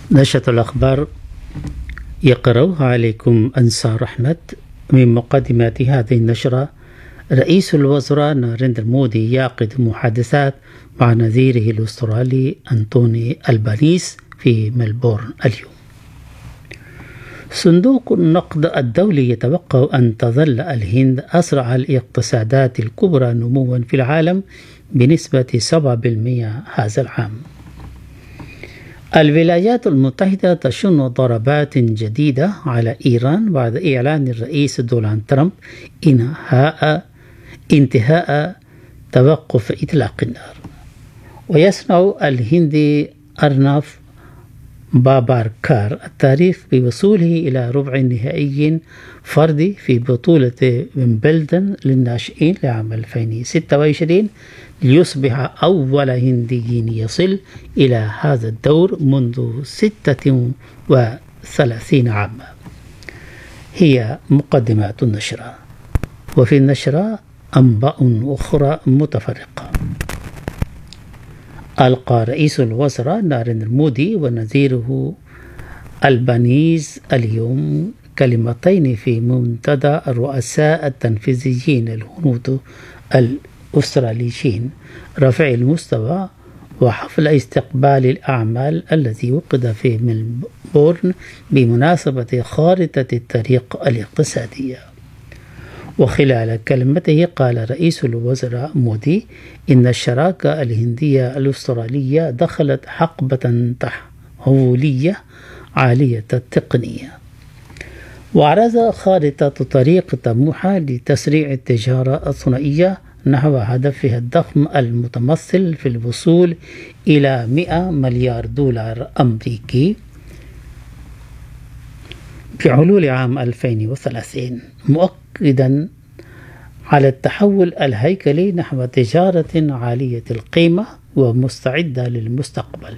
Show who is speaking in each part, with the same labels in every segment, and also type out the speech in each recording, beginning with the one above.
Speaker 1: نشرة الأخبار يقرأها عليكم أنصار أحمد. من مقدمات هذه النشرة: رئيس الوزراء ناريندرا مودي يعقد محادثات مع نظيره الأسترالي أنتوني ألبانيز في ملبورن اليوم. صندوق النقد الدولي يتوقع أن تظل الهند أسرع الاقتصادات الكبرى نموا في العالم بنسبة 7% هذا العام. الولايات المتحدة تشن ضربات جديدة على إيران بعد إعلان الرئيس دونالد ترامب انتهاء توقف إطلاق النار. ويصنع الهندي أرناف باباركار التاريخ بوصوله إلى ربع النهائي فردي في بطولة ويمبلدون للناشئين لعام 2026 ليصبح أول هندي يصل إلى هذا الدور منذ 36 عاما. هي مقدمات النشرة. وفي النشرة أنباء أخرى متفرقة. ألقى رئيس الوزراء ناريندرا مودي ونظيره ألبانيز اليوم كلمتين في منتدى الرؤساء التنفيذيين الهنود الأستراليين رفع المستوى وحفل استقبال الأعمال الذي عقد في ملبورن بمناسبة خارطة الطريق الاقتصادية. وخلال كلمته قال رئيس الوزراء مودي إن الشراكة الهندية الأسترالية دخلت حقبة تحولية عالية التقنية، وعرض خارطة طريق طموحة لتسريع التجارة الثنائية نحو هدفها الضخم المتمثل في الوصول إلى 100 مليار دولار أمريكي بحلول عام 2030، مؤكدا على التحول الهيكلي نحو تجارة عالية القيمة ومستعدة للمستقبل.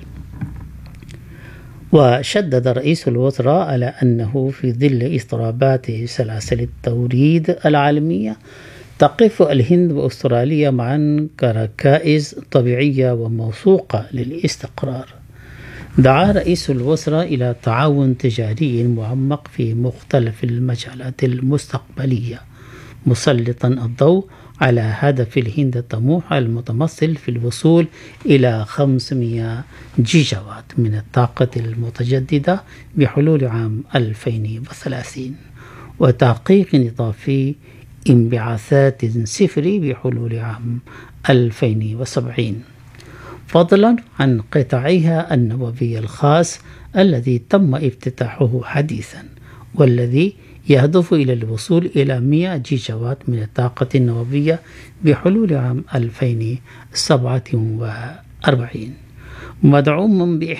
Speaker 1: وشدد رئيس الوزراء على أنه في ظل اضطرابات سلاسل التوريد العالمية تقف الهند وأستراليا معا كركائز طبيعية وموثوقة للاستقرار. دعا رئيس الوزراء إلى تعاون تجاري معمق في مختلف المجالات المستقبلية، مسلطا الضوء على هدف الهند الطموح المتمثل في الوصول إلى 500 جيجاوات من الطاقة المتجددة بحلول عام 2030 وتحقيق إضافي انبعاثات صفري بحلول عام 2070، فضلا عن قطاعها النووي الخاص الذي تم افتتاحه حديثا والذي يهدف إلى الوصول إلى 100 جيجاوات من الطاقة النووية بحلول عام 2047، مدعوم